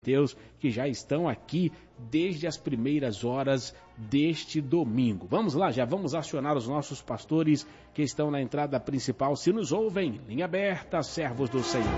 Deus que já estão aqui desde as primeiras horas deste domingo. Vamos lá, já vamos acionar os nossos pastores que estão na entrada principal. Se nos ouvem, linha aberta, servos do Senhor.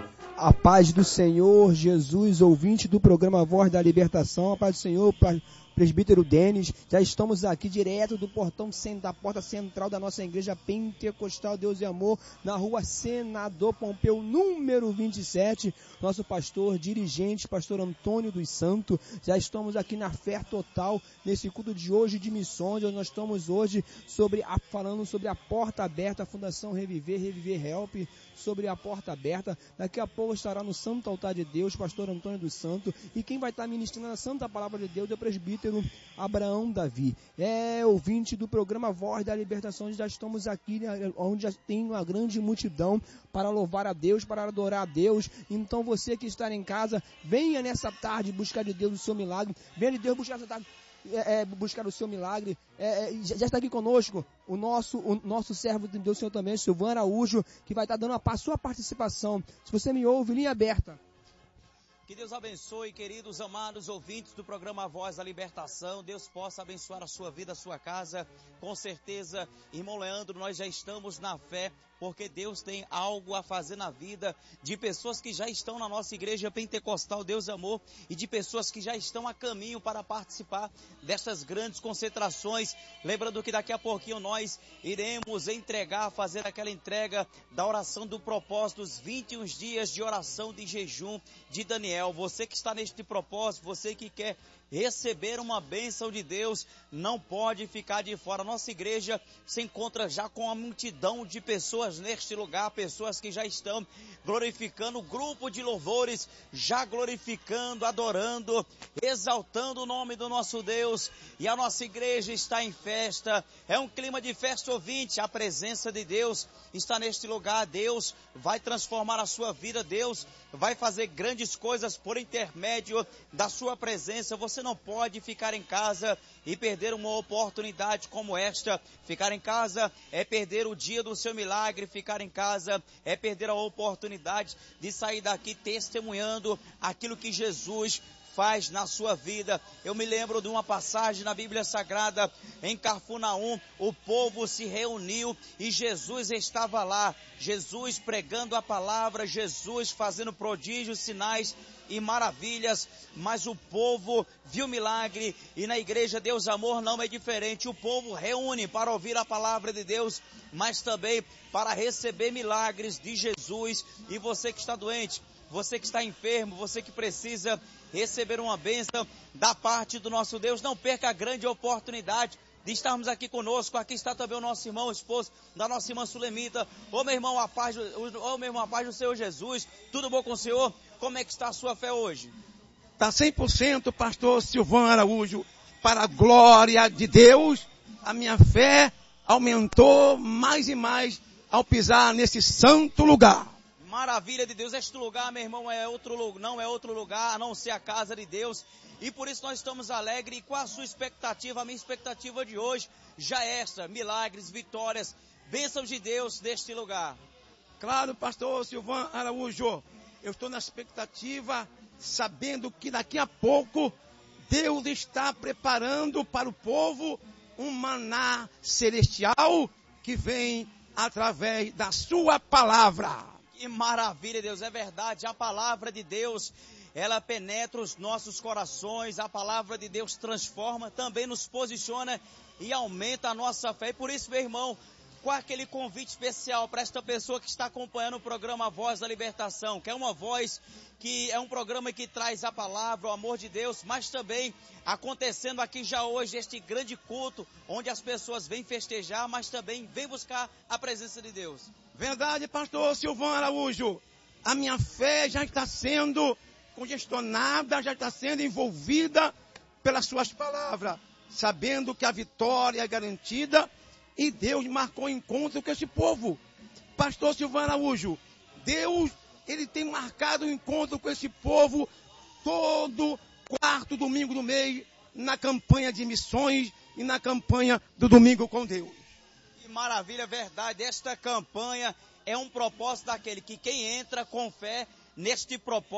A paz do Senhor Jesus, ouvinte do programa Voz da Libertação, a paz do Senhor, presbítero Denis, já estamos aqui direto do portão da porta central da nossa igreja pentecostal Deus e Amor, na rua Senador Pompeu, número 27, nosso pastor, dirigente, pastor Antônio dos Santos. Já estamos aqui na fé total, nesse culto de hoje de missões, onde nós estamos hoje falando sobre a porta aberta, a Fundação Reviver Help, sobre a porta aberta. Daqui a pouco estará no Santo Altar de Deus, pastor Antônio dos Santos, e quem vai estar ministrando a Santa Palavra de Deus é o presbítero Abraão Davi. Ouvinte do programa Voz da Libertação, já estamos aqui, onde já tem uma grande multidão para louvar a Deus, para adorar a Deus. Então você que está em casa, venha nessa tarde buscar de Deus o seu milagre, venha de Deus buscar essa tarde. Buscar o seu milagre. Já está aqui conosco o nosso servo de Deus, Senhor também, Silvano Araújo, que vai estar dando a sua participação. Se você me ouve, linha aberta. Que Deus abençoe, queridos, amados ouvintes do programa Voz da Libertação. Deus possa abençoar a sua vida, a sua casa. Com certeza, irmão Leandro, nós já estamos na fé, porque Deus tem algo a fazer na vida de pessoas que já estão na nossa igreja pentecostal Deus e Amor e de pessoas que já estão a caminho para participar dessas grandes concentrações. Lembrando que daqui a pouquinho nós iremos fazer aquela entrega da oração do propósito, dos 21 dias de oração de jejum de Daniel. Você que está neste propósito, você que quer receber uma bênção de Deus, não pode ficar de fora. Nossa igreja se encontra já com a multidão de pessoas neste lugar, pessoas que já estão glorificando, o grupo de louvores já glorificando, adorando, exaltando o nome do nosso Deus, e a nossa igreja está em festa. É um clima de festa, ouvinte. A presença de Deus está neste lugar. Deus vai transformar a sua vida, Deus vai fazer grandes coisas por intermédio da sua presença. Você não pode ficar em casa e perder uma oportunidade como esta. Ficar em casa é perder o dia do seu milagre. Ficar em casa é perder a oportunidade de sair daqui testemunhando aquilo que Jesus faz na sua vida. Eu me lembro de uma passagem na Bíblia Sagrada, em Cafarnaum, o povo se reuniu e Jesus estava lá, Jesus pregando a palavra, Jesus fazendo prodígios, sinais e maravilhas, mas o povo viu milagre, e na igreja Deus Amor não é diferente. O povo reúne para ouvir a palavra de Deus, mas também para receber milagres de Jesus. E você que está doente, você que está enfermo, você que precisa receber uma bênção da parte do nosso Deus, não perca a grande oportunidade de estarmos aqui conosco. Aqui está também o nosso irmão, esposo da nossa irmã Sulemita. Meu irmão, a paz do Senhor Jesus. Tudo bom com o Senhor? Como é que está a sua fé hoje? Está 100%, pastor Silvano Araújo, para a glória de Deus. A minha fé aumentou mais e mais ao pisar nesse santo lugar. Maravilha de Deus. Este lugar, meu irmão, não é outro lugar a não ser a casa de Deus. E por isso nós estamos alegres. E qual a sua expectativa? A minha expectativa de hoje já é esta: milagres, vitórias, bênçãos de Deus neste lugar. Claro, pastor Silvano Araújo, eu estou na expectativa, sabendo que daqui a pouco Deus está preparando para o povo um maná celestial que vem através da sua palavra. Que maravilha, Deus, é verdade. A palavra de Deus, ela penetra os nossos corações. A palavra de Deus transforma, também nos posiciona e aumenta a nossa fé. E por isso, meu irmão, qual é aquele convite especial para esta pessoa que está acompanhando o programa Voz da Libertação, que é uma voz, que é um programa que traz a palavra, o amor de Deus, mas também acontecendo aqui já hoje este grande culto, onde as pessoas vêm festejar, mas também vêm buscar a presença de Deus. Verdade, pastor Silvano Araújo. A minha fé já está sendo congestionada, já está sendo envolvida pelas suas palavras, sabendo que a vitória é garantida e Deus marcou encontro com esse povo. Pastor Silvano Araújo, Deus, ele tem marcado um encontro com esse povo todo quarto domingo do mês, na campanha de missões e na campanha do Domingo com Deus. Maravilha, verdade. Esta campanha é um propósito daquele que quem entra com fé neste propósito,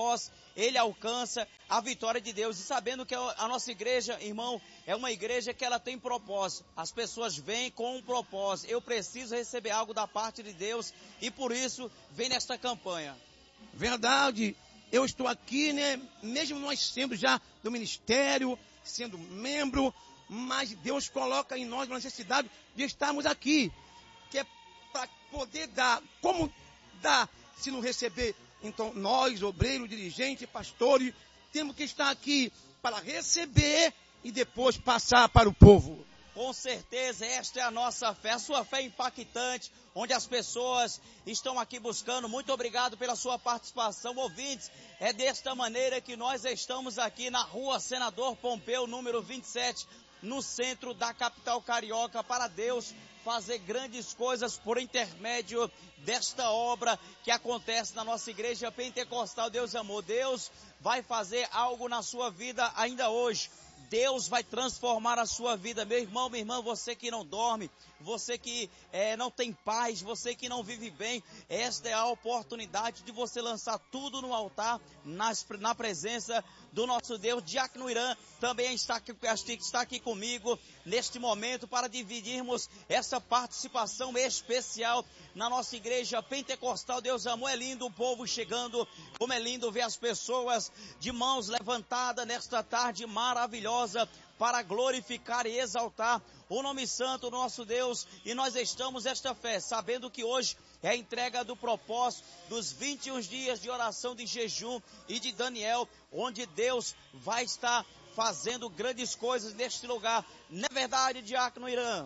ele alcança a vitória de Deus. E sabendo que a nossa igreja, irmão, é uma igreja que ela tem propósito. As pessoas vêm com um propósito. Eu preciso receber algo da parte de Deus e por isso vem nesta campanha. Verdade. Eu estou aqui, né? Mesmo nós sendo já do ministério, sendo membro, mas Deus coloca em nós uma necessidade de estarmos aqui, que é para poder dar. Como dar se não receber? Então nós, obreiros, dirigentes, pastores, temos que estar aqui para receber e depois passar para o povo. Com certeza, esta é a nossa fé, a sua fé impactante, onde as pessoas estão aqui buscando. Muito obrigado pela sua participação, ouvintes. É desta maneira que nós estamos aqui na Rua Senador Pompeu, número 27, no centro da capital carioca, para Deus fazer grandes coisas por intermédio desta obra que acontece na nossa igreja pentecostal. Deus amor, Deus vai fazer algo na sua vida ainda hoje. Deus vai transformar a sua vida, meu irmão, minha irmã, você que não dorme, você que não tem paz, você que não vive bem, esta é a oportunidade de você lançar tudo no altar, na presença do nosso Deus. Diácono Irã também está aqui comigo neste momento para dividirmos essa participação especial na nossa igreja pentecostal. Deus amor, é lindo o povo chegando, como é lindo ver as pessoas de mãos levantadas nesta tarde maravilhosa para glorificar e exaltar o nome santo do nosso Deus. E nós estamos esta fé, sabendo que hoje é a entrega do propósito dos 21 dias de oração, de jejum e de Daniel, onde Deus vai estar fazendo grandes coisas neste lugar. Não é verdade, Diácono Irã?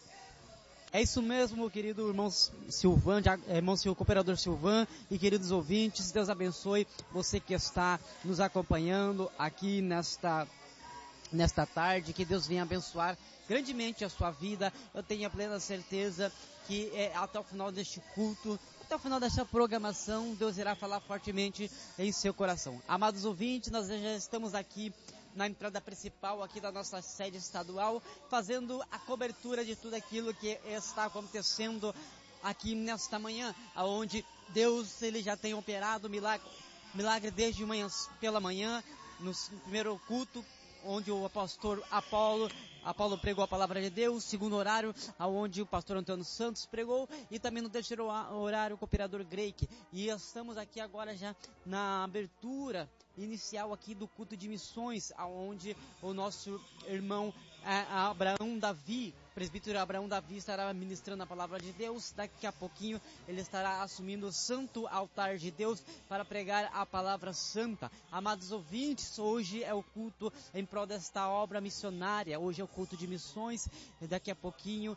É isso mesmo, querido irmão Silvan, cooperador Silvan e queridos ouvintes. Deus abençoe você que está nos acompanhando aqui nesta tarde, que Deus venha abençoar grandemente a sua vida. Eu tenho a plena certeza que até o final deste culto, até o final desta programação, Deus irá falar fortemente em seu coração. Amados ouvintes, nós já estamos aqui na entrada principal aqui da nossa sede estadual, fazendo a cobertura de tudo aquilo que está acontecendo aqui nesta manhã, aonde Deus ele já tem operado milagre desde pela manhã, no primeiro culto, onde o pastor Apolo pregou a palavra de Deus, segundo horário, onde o pastor Antônio Santos pregou, e também no terceiro horário, o cooperador Greik. E estamos aqui agora já na abertura inicial aqui do culto de missões, onde o nosso irmão Abraão Davi, presbítero Abraão Davi, estará ministrando a palavra de Deus. Daqui a pouquinho ele estará assumindo o santo altar de Deus para pregar a palavra santa. Amados ouvintes, hoje é o culto em prol desta obra missionária, hoje é o culto de missões. Daqui a pouquinho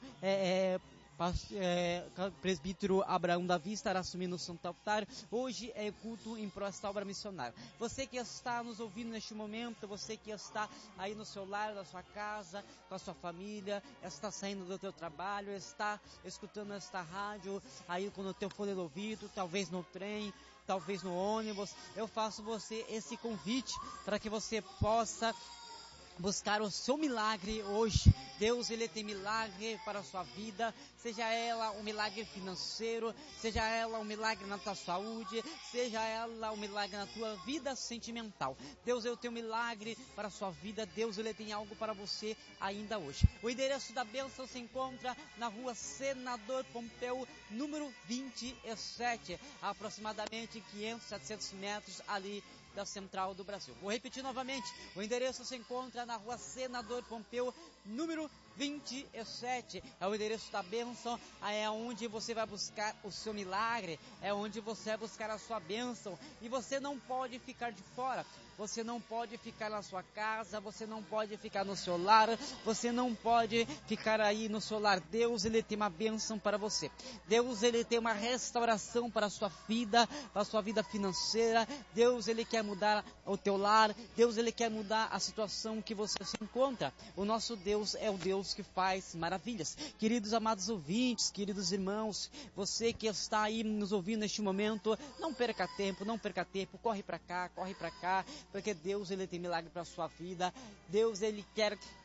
presbítero Abraão Davi estará assumindo o santo altar. Hoje é culto em prol desta obra missionária. Você que está nos ouvindo neste momento, você que está aí no seu lar, na sua casa, com a sua família, está saindo do teu trabalho, está escutando esta rádio aí com o teu fone de ouvido, talvez no trem, talvez no ônibus, eu faço você esse convite para que você possa buscar o seu milagre hoje. Deus, ele tem milagre para a sua vida, seja ela um milagre financeiro, seja ela um milagre na tua saúde, seja ela um milagre na tua vida sentimental. Deus, eu tenho um milagre para a sua vida. Deus, ele tem algo para você ainda hoje. O endereço da bênção se encontra na Rua Senador Pompeu, número 27, aproximadamente 500, 700 metros ali da Central do Brasil. Vou repetir novamente, o endereço se encontra na Rua Senador Pompeu, número 27, é o endereço da bênção, é onde você vai buscar o seu milagre, é onde você vai buscar a sua bênção, e você não pode ficar de fora, você não pode ficar na sua casa, você não pode ficar no seu lar, você não pode ficar aí no seu lar. Deus, ele tem uma bênção para você. Deus, ele tem uma restauração para a sua vida financeira. Deus, ele quer mudar o teu lar. Deus, ele quer mudar a situação que você se encontra. O nosso Deus é o Deus que faz maravilhas. Queridos amados ouvintes, queridos irmãos, você que está aí nos ouvindo neste momento, não perca tempo, corre para cá, porque Deus, ele tem milagre para a sua vida. Deus, ele quer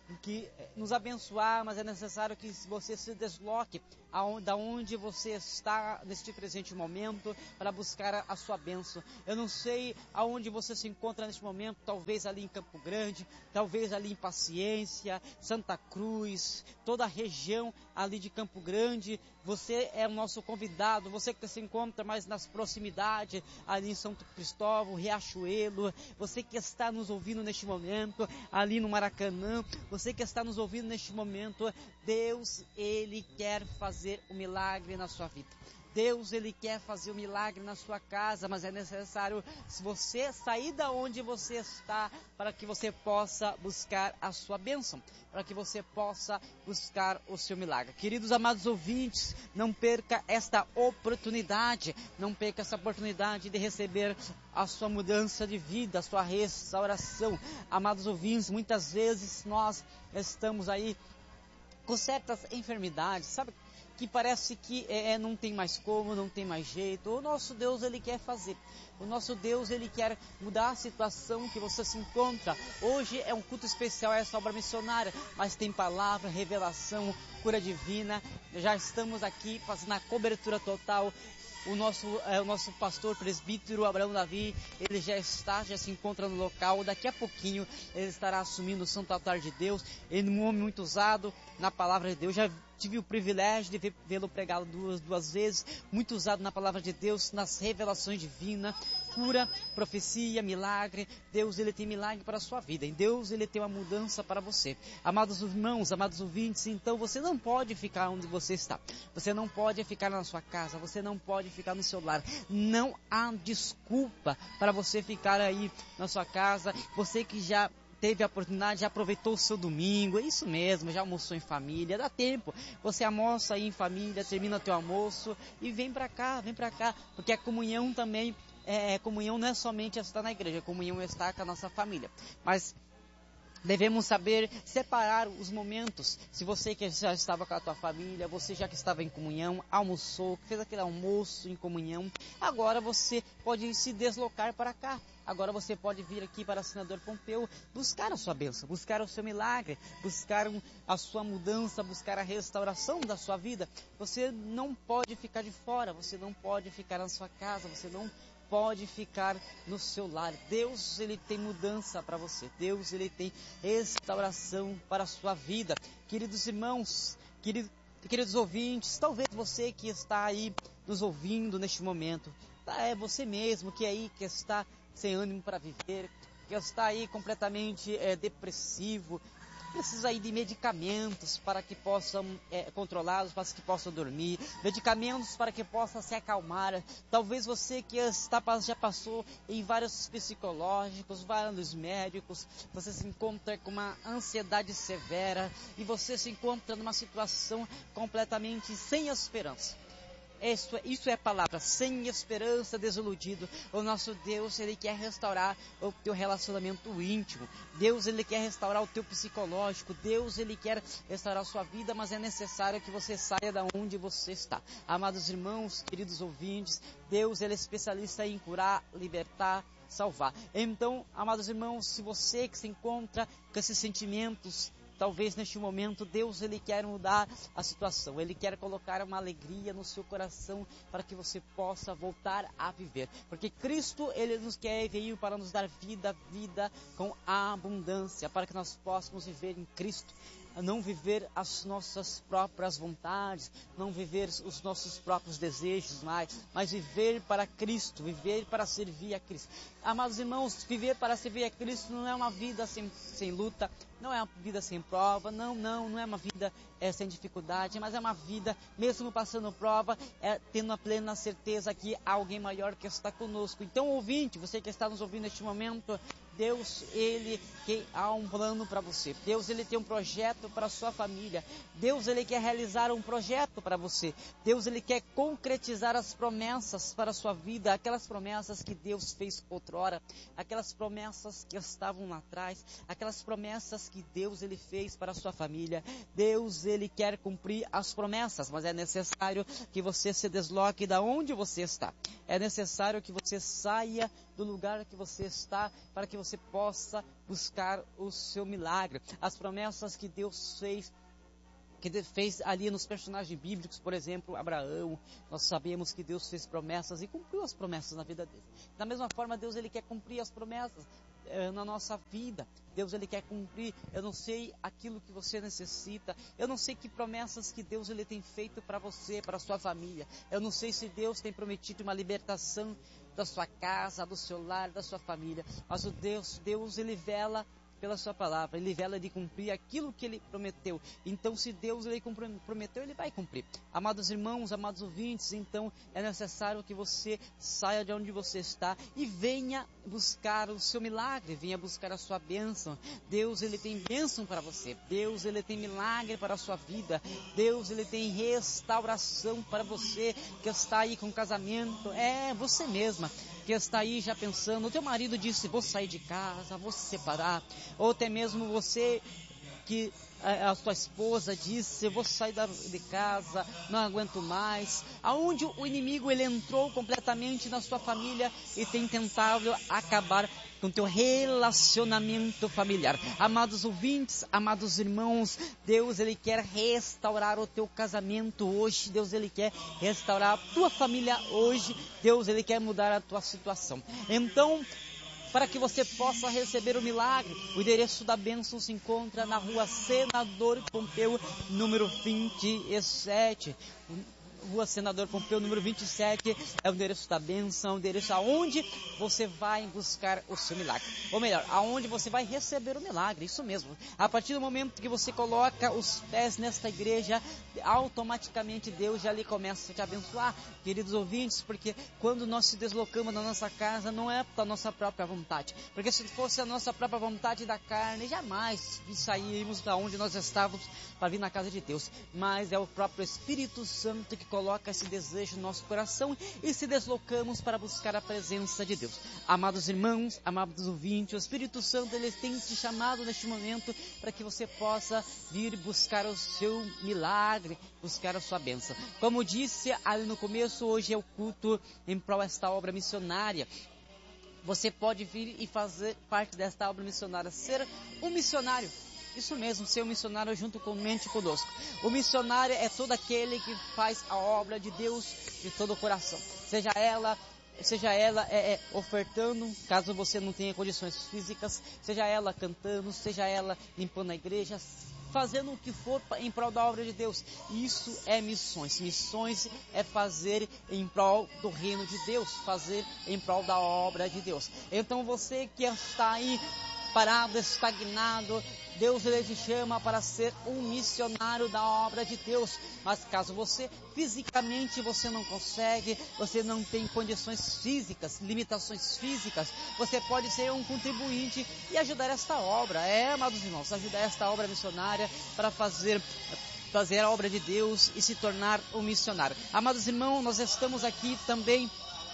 nos abençoar, mas é necessário que você se desloque da onde você está neste presente momento para buscar a sua bênção. Eu não sei aonde você se encontra neste momento, talvez ali em Campo Grande, talvez ali em Paciência, Santa Cruz, toda a região ali de Campo Grande. Você é o nosso convidado, você que se encontra mais nas proximidades, ali em São Cristóvão, Riachuelo, você que está nos ouvindo neste momento, ali no Maracanã, você que está nos ouvindo neste momento, Deus, Ele quer fazer um milagre na sua vida. Deus, Ele quer fazer um milagre na sua casa, mas é necessário, se você sair da onde você está, para que você possa buscar a sua bênção, para que você possa buscar o seu milagre. Queridos amados ouvintes, não perca esta oportunidade, não perca essa oportunidade de receber a sua mudança de vida, a sua restauração. Amados ouvintes, muitas vezes nós estamos aí com certas enfermidades, sabe? Que parece que não tem mais como, não tem mais jeito. O nosso Deus, Ele quer fazer. O nosso Deus, Ele quer mudar a situação que você se encontra. Hoje é um culto especial, é essa obra missionária, mas tem palavra, revelação, cura divina. Já estamos aqui fazendo a cobertura total. O nosso pastor presbítero Abraão Davi, ele já se encontra no local. Daqui a pouquinho ele estará assumindo o Santo Altar de Deus. Ele é um homem muito usado na palavra de Deus. Já tive o privilégio de vê-lo pregá-lo duas vezes, muito usado na palavra de Deus, nas revelações divinas, cura, profecia, milagre. Deus, Ele tem milagre para a sua vida. Em Deus, Ele tem uma mudança para você. Amados irmãos, amados ouvintes, então você não pode ficar onde você está. Você não pode ficar na sua casa. Você não pode ficar no seu lar. Não há desculpa para você ficar aí na sua casa. Você que já teve a oportunidade, já aproveitou o seu domingo, é isso mesmo, já almoçou em família, dá tempo, você almoça aí em família, termina o teu almoço e vem pra cá, porque a comunhão também, comunhão não é somente estar na igreja, a comunhão é estar com a nossa família, mas devemos saber separar os momentos. Se você que já estava com a tua família, você já que estava em comunhão, almoçou, fez aquele almoço em comunhão, agora você pode se deslocar para cá. Agora você pode vir aqui para o Senador Pompeu buscar a sua bênção, buscar o seu milagre, buscar a sua mudança, buscar a restauração da sua vida. Você não pode ficar de fora, você não pode ficar na sua casa, você não pode ficar no seu lar. Deus, Ele tem mudança para você. Deus, Ele tem restauração para a sua vida. Queridos irmãos, queridos ouvintes, talvez você que está aí nos ouvindo neste momento, é você mesmo que está sem ânimo para viver, que está aí completamente depressivo, precisa aí de medicamentos para que possam controlá-los, para que possam dormir, medicamentos para que possa se acalmar. Talvez você que já passou em vários psicológicos, vários médicos, você se encontra com uma ansiedade severa e você se encontra numa situação completamente sem esperança. Isso é a palavra, sem esperança, desiludido. O nosso Deus, Ele quer restaurar o teu relacionamento íntimo. Deus, Ele quer restaurar o teu psicológico. Deus, Ele quer restaurar a sua vida, mas é necessário que você saia da onde você está. Amados irmãos, queridos ouvintes, Deus, Ele é especialista em curar, libertar, salvar. Então, amados irmãos, se você que se encontra com esses sentimentos, talvez neste momento Deus, Ele quer mudar a situação. Ele quer colocar uma alegria no seu coração para que você possa voltar a viver. Porque Cristo, Ele veio para nos dar vida com abundância, para que nós possamos viver em Cristo. Não viver as nossas próprias vontades, não viver os nossos próprios desejos mais, mas viver para Cristo, viver para servir a Cristo. Amados irmãos, viver para servir a Cristo não é uma vida sem luta, não é uma vida sem prova, não é uma vida sem dificuldade, mas é uma vida, mesmo passando prova, tendo a plena certeza que há alguém maior que está conosco. Então, ouvinte, você que está nos ouvindo neste momento, Deus, Ele há um plano para você. Deus, Ele tem um projeto para a sua família. Deus, Ele quer realizar um projeto para você. Deus, Ele quer concretizar as promessas para a sua vida, aquelas promessas que Deus fez outrora, aquelas promessas que estavam lá atrás, aquelas promessas que Deus, Ele fez para a sua família. Deus, Ele quer cumprir as promessas, mas é necessário que você se desloque da onde você está. É necessário que você saia do lugar que você está, para que você possa buscar o seu milagre. As promessas que Deus fez ali nos personagens bíblicos, por exemplo, Abraão, nós sabemos que Deus fez promessas e cumpriu as promessas na vida dele. Da mesma forma, Deus ele quer cumprir as promessas na nossa vida. Deus ele quer cumprir. Eu não sei aquilo que você necessita, eu não sei que promessas que Deus ele tem feito para você, para a sua família. Eu não sei se Deus tem prometido uma libertação da sua casa, do seu lar, da sua família, mas o Deus ele vela pela sua palavra, ele vela de cumprir aquilo que ele prometeu. Então, se Deus ele prometeu, ele vai cumprir. Amados irmãos, amados ouvintes, então é necessário que você saia de onde você está e venha buscar o seu milagre, venha buscar a sua bênção. Deus ele tem bênção para você, Deus ele tem milagre para a sua vida, Deus ele tem restauração para você que está aí com casamento, você mesma que está aí já pensando, o teu marido disse, vou sair de casa, vou se separar, ou até mesmo você que a sua esposa disse, eu vou sair de casa, não aguento mais, aonde o inimigo ele entrou completamente na sua família e tem tentado acabar com o teu relacionamento familiar. Amados ouvintes, amados irmãos, Deus ele quer restaurar o teu casamento hoje, Deus ele quer restaurar a tua família hoje, Deus ele quer mudar a tua situação. Então, para que você possa receber o milagre, o endereço da bênção se encontra na rua Senador Pompeu, número 27. Rua Senador Pompeu, número 27, é o endereço da bênção, o endereço aonde você vai buscar o seu milagre. Ou melhor, aonde você vai receber o milagre, isso mesmo. A partir do momento que você coloca os pés nesta igreja, automaticamente Deus já lhe começa a te abençoar, queridos ouvintes, porque quando nós se deslocamos da nossa casa, não é da nossa própria vontade. Porque se fosse a nossa própria vontade da carne, jamais sairíamos da onde nós estávamos para vir na casa de Deus. Mas é o próprio Espírito Santo que coloca esse desejo no nosso coração e se deslocamos para buscar a presença de Deus. Amados irmãos, amados ouvintes, o Espírito Santo ele tem te chamado neste momento para que você possa vir buscar o seu milagre, buscar a sua bênção. Como disse ali no começo, hoje é o culto em prol desta obra missionária. Você pode vir e fazer parte desta obra missionária, ser um missionário. Isso mesmo, ser um missionário juntamente conosco. O missionário é todo aquele que faz a obra de Deus de todo o coração. Seja ela ofertando, caso você não tenha condições físicas, seja ela cantando, seja ela limpando a igreja, fazendo o que for em prol da obra de Deus. Isso é missões. Missões é fazer em prol do reino de Deus, fazer em prol da obra de Deus. Então você que está aí parado, estagnado, Deus ele te chama para ser um missionário da obra de Deus. Mas caso você fisicamente você não consegue, você não tem condições físicas, limitações físicas, você pode ser um contribuinte e ajudar esta obra. Amados irmãos, ajudar esta obra missionária para fazer a obra de Deus e se tornar um missionário. Amados irmãos, nós estamos aqui também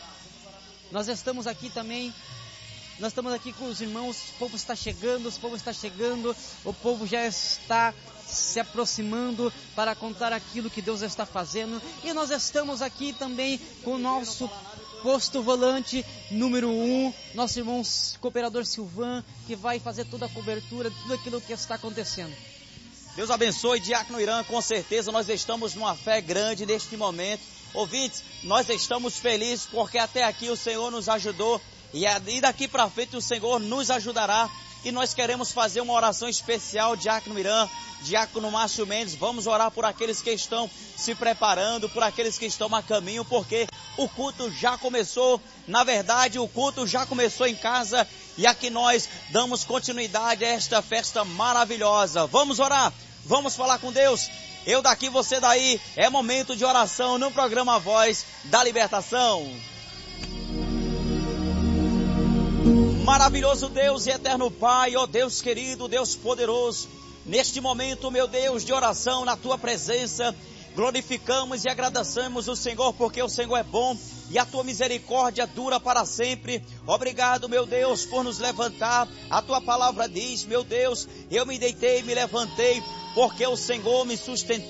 com os irmãos, o povo está chegando, o povo já está se aproximando para contar aquilo que Deus está fazendo. E nós estamos aqui também com o nosso posto volante número 1, nosso irmão cooperador Silvan, que vai fazer toda a cobertura de tudo aquilo que está acontecendo. Deus abençoe, Diácono Irã, com certeza nós estamos numa fé grande neste momento. Ouvintes, nós estamos felizes porque até aqui o Senhor nos ajudou. E daqui para frente o Senhor nos ajudará. E nós queremos fazer uma oração especial, Diácono Irã, Diácono Márcio Mendes. Vamos orar por aqueles que estão se preparando, por aqueles que estão a caminho, porque o culto já começou. Na verdade, o culto já começou em casa. E aqui nós damos continuidade a esta festa maravilhosa. Vamos orar, vamos falar com Deus. Eu daqui, você daí. É momento de oração no programa Voz da Libertação. Maravilhoso Deus e eterno Pai, ó Deus querido, Deus poderoso, neste momento, meu Deus, de oração na Tua presença, glorificamos e agradecemos o Senhor, porque o Senhor é bom e a Tua misericórdia dura para sempre. Obrigado, meu Deus, por nos levantar. A Tua palavra diz, meu Deus, eu me deitei e me levantei, porque o Senhor me sustentou.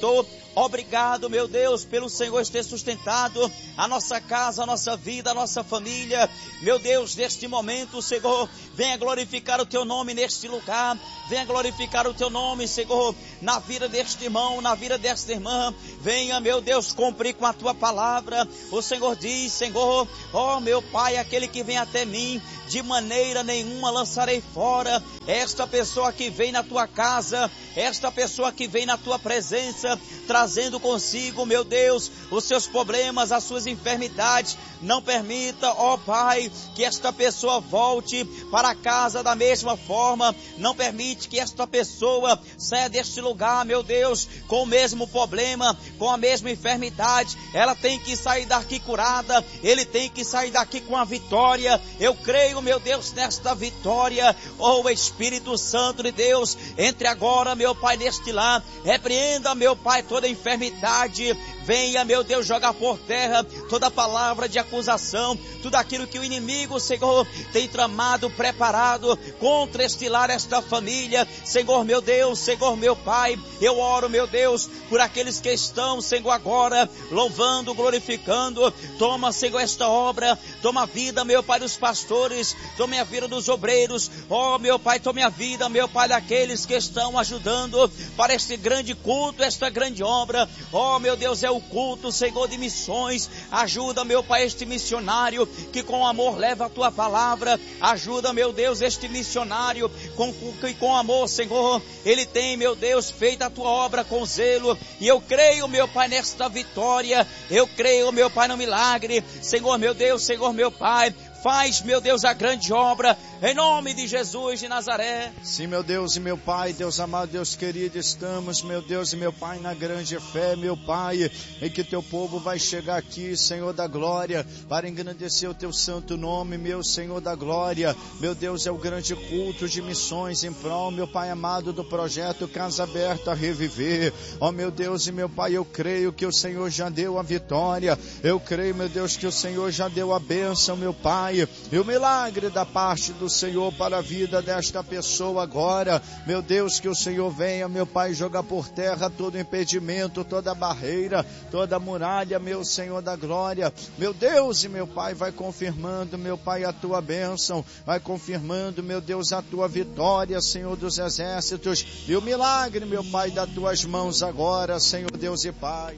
Obrigado, meu Deus, pelo Senhor ter sustentado a nossa casa, a nossa vida, a nossa família. Meu Deus, neste momento, Senhor, venha glorificar o Teu nome neste lugar. Venha glorificar o Teu nome, Senhor, na vida deste irmão, na vida desta irmã. Venha, meu Deus, cumprir com a Tua palavra. O Senhor diz, Senhor, ó meu Pai, aquele que vem até mim, de maneira nenhuma lançarei fora. Esta pessoa que vem na Tua casa, esta pessoa que vem na Tua presença, trazendo consigo, meu Deus, os seus problemas, as suas enfermidades. Não permita, ó Pai, que esta pessoa volte para casa da mesma forma. Não permite que esta pessoa saia deste lugar, meu Deus, com o mesmo problema, com a mesma enfermidade. Ela tem que sair daqui curada, ele tem que sair daqui com a vitória. Eu creio, meu Deus, nesta vitória. Oh, Espírito Santo de Deus, entre agora, meu Pai, neste lar. Repreenda, meu Pai, toda enfermidade. Venha, meu Deus, jogar por terra toda palavra de acusação, tudo aquilo que o inimigo, Senhor, tem tramado, preparado contra este lar, esta família. Senhor, meu Deus, Senhor, meu Pai, eu oro, meu Deus, por aqueles que estão, Senhor, agora, louvando, glorificando. Toma, Senhor, esta obra, toma a vida, meu Pai, dos pastores, tome a vida dos obreiros. Oh, meu Pai, tome a vida, meu Pai, daqueles que estão ajudando para este grande culto, esta grande obra. Oh, meu Deus, é o culto, Senhor, de missões. Ajuda, meu Pai, este missionário que com amor leva a Tua palavra. Ajuda, meu Deus, este missionário que com amor, Senhor, ele tem, meu Deus, feito a Tua obra com zelo. E eu creio, meu Pai, nesta vitória. Eu creio, meu Pai, no milagre. Senhor, meu Deus, Senhor, meu Pai, faz, meu Deus, a grande obra, em nome de Jesus de Nazaré. Sim, meu Deus e meu Pai, Deus amado, Deus querido, estamos, meu Deus e meu Pai, na grande fé, meu Pai, em que Teu povo vai chegar aqui, Senhor da glória, para engrandecer o Teu santo nome, meu Senhor da glória. Meu Deus, é o grande culto de missões em prol, meu Pai amado, do projeto Casa Aberta Reviver. Ó, meu Deus e meu Pai, eu creio que o Senhor já deu a vitória. Eu creio, meu Deus, que o Senhor já deu a bênção, meu Pai, e o milagre da parte do Senhor para a vida desta pessoa agora. Meu Deus, que o Senhor venha, meu Pai, jogar por terra todo impedimento, toda barreira, toda muralha, meu Senhor da glória. Meu Deus e meu Pai, vai confirmando, meu Pai, a Tua bênção, vai confirmando, meu Deus, a Tua vitória, Senhor dos exércitos, e o milagre, meu Pai, das Tuas mãos agora, Senhor Deus e Pai.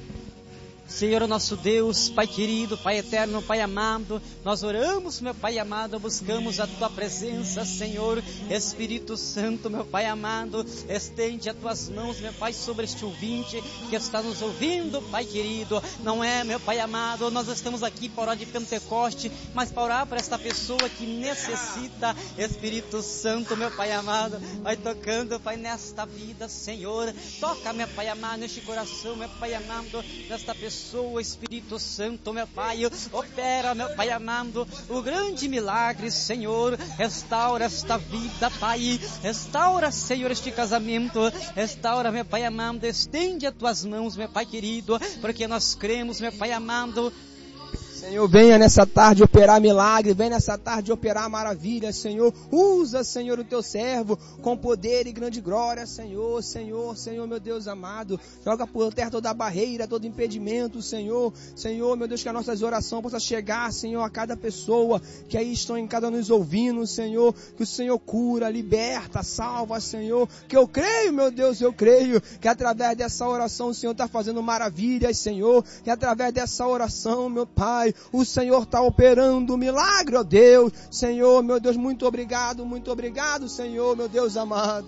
Senhor, nosso Deus, Pai querido, Pai eterno, Pai amado, nós oramos, meu Pai amado, buscamos a Tua presença, Senhor. Espírito Santo, meu Pai amado, estende as Tuas mãos, meu Pai, sobre este ouvinte que está nos ouvindo, Pai querido. Não é, meu Pai amado, nós estamos aqui para orar de Pentecoste, mas para orar para esta pessoa que necessita. Espírito Santo, meu Pai amado, vai tocando, Pai, nesta vida, Senhor. Toca, meu Pai amado, neste coração, meu Pai amado, nesta pessoa. Espírito Santo, meu Pai, opera, meu Pai amado, o grande milagre, Senhor. Restaura esta vida, Pai. Restaura, Senhor, este casamento. Restaura, meu Pai amado. Estende as Tuas mãos, meu Pai querido, porque nós cremos, meu Pai amado. Senhor, venha nessa tarde operar milagre, venha nessa tarde operar maravilha, Senhor. Usa, Senhor, o Teu servo com poder e grande glória, Senhor, Senhor, Senhor, meu Deus amado. Joga por terra toda barreira, todo impedimento, Senhor. Senhor, meu Deus, que as nossas orações possam chegar, Senhor, a cada pessoa que aí estão em cada nos ouvindo, Senhor. Que o Senhor cura, liberta, salva, Senhor. Que eu creio, meu Deus, eu creio que através dessa oração o Senhor está fazendo maravilhas, Senhor. Que através dessa oração, meu Pai, o Senhor está operando um milagre, ó Deus. Senhor, meu Deus, muito obrigado, Senhor, meu Deus amado.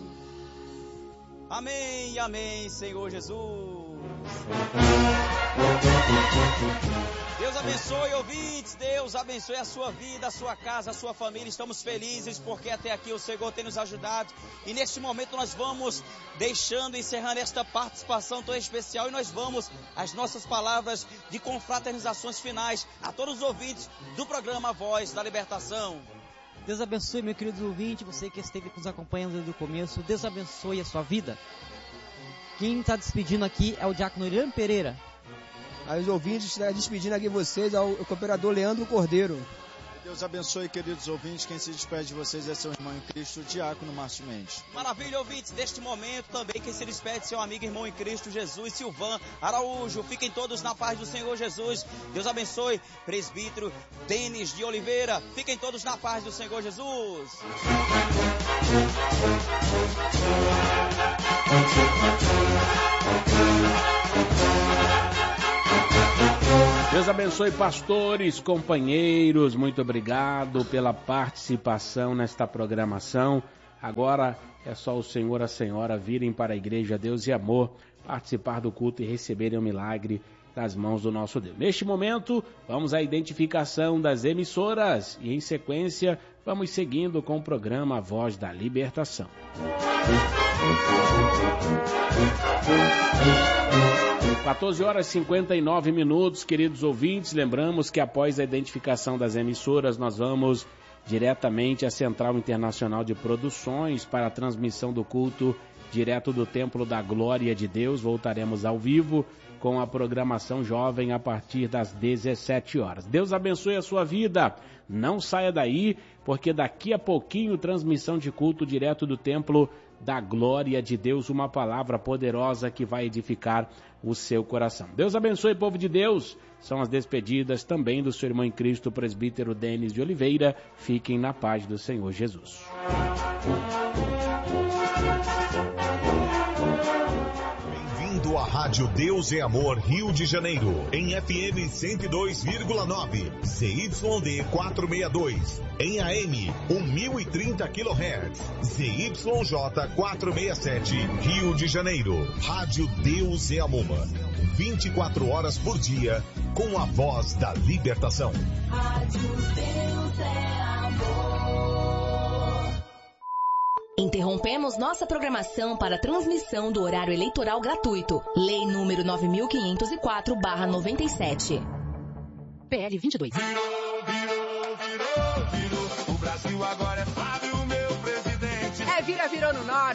Amém, amém, Senhor Jesus. Deus abençoe, ouvintes, Deus abençoe a sua vida, a sua casa, a sua família. Estamos felizes porque até aqui o Senhor tem nos ajudado. E neste momento nós vamos encerrando esta participação tão especial. E nós vamos às nossas palavras de confraternizações finais a todos os ouvintes do programa Voz da Libertação. Deus abençoe, meu querido ouvinte, você que esteve nos acompanhando desde o começo. Deus abençoe a sua vida. Quem está despedindo aqui é o diácono Irã Pereira. Aí os ouvintes estão despedindo aqui vocês, ao cooperador Leandro Cordeiro. Deus abençoe, queridos ouvintes. Quem se despede de vocês é seu irmão em Cristo, o diácono Márcio Mendes. Maravilha, ouvintes. Neste momento também quem se despede é seu amigo e irmão em Cristo Jesus, Silvan Araújo. Fiquem todos na paz do Senhor Jesus. Deus abençoe, presbítero Denis de Oliveira. Fiquem todos na paz do Senhor Jesus. Deus abençoe, pastores, companheiros, muito obrigado pela participação nesta programação. Agora é só o senhor e a senhora virem para a Igreja Deus e Amor, participar do culto e receberem o milagre das mãos do nosso Deus. Neste momento, vamos à identificação das emissoras e, em sequência, vamos seguindo com o programa Voz da Libertação. 14h59, queridos ouvintes. Lembramos que após a identificação das emissoras, nós vamos diretamente à Central Internacional de Produções para a transmissão do culto direto do Templo da Glória de Deus. Voltaremos ao vivo com a programação jovem a partir das 17 horas. Deus abençoe a sua vida. Não saia daí, porque daqui a pouquinho transmissão de culto direto do Templo da Glória de Deus, uma palavra poderosa que vai edificar o seu coração. Deus abençoe, povo de Deus. São as despedidas também do seu irmão em Cristo, o presbítero Denis de Oliveira. Fiquem na paz do Senhor Jesus. Bem-vindo à Rádio Deus e Amor Rio de Janeiro, em FM 102,9, CYD 462, em AM 1030 kHz, ZYJ 467, Rio de Janeiro. Rádio Deus e Amor, 24 horas por dia, com a voz da libertação. Rádio Deus é Amor. Interrompemos nossa programação para transmissão do horário eleitoral gratuito. Lei número 9.504/97. PL 22. Virou. O Brasil agora é Fábio, meu presidente. Virou no norte.